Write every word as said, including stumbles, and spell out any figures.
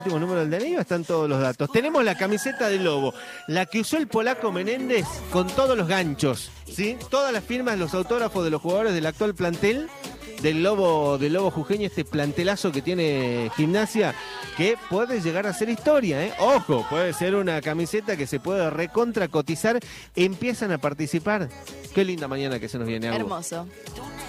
Último número del D N I, están todos los datos. Tenemos la camiseta de Lobo, la que usó el polaco Menéndez con todos los ganchos, ¿sí? Todas las firmas, los autógrafos de los jugadores del actual plantel del Lobo, del Lobo jujeño, este plantelazo que tiene Gimnasia, que puede llegar a ser historia, ¿eh? Ojo, puede ser una camiseta que se puede recontra cotizar. Empiezan a participar. Qué linda mañana que se nos viene, Agus. Hermoso.